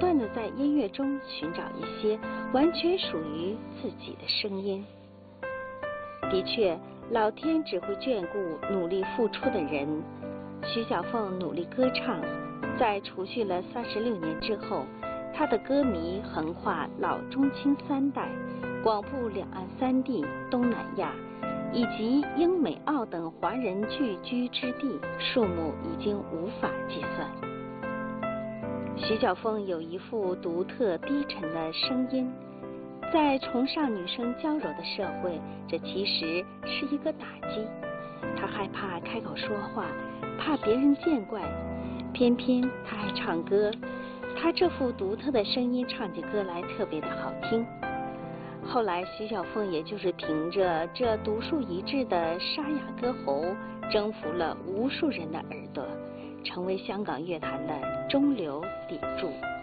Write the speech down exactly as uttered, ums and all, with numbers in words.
断地在音乐中寻找一些完全属于自己的声音。的确，老天只会眷顾努力付出的人。徐小凤努力歌唱，在储蓄了三十六年之后，她的歌迷横跨老中青三代，广布两岸三地、东南亚以及英美澳等华人聚居之地，数目已经无法计算。徐小凤有一副独特低沉的声音，在崇尚女生娇柔的社会，这其实是一个打击。她害怕开口说话，怕别人见怪，偏偏她爱唱歌。她这副独特的声音唱起歌来特别的好听。后来徐小凤也就是凭着这独树一帜的沙哑歌喉，征服了无数人的耳朵，成为香港乐坛的中流砥柱。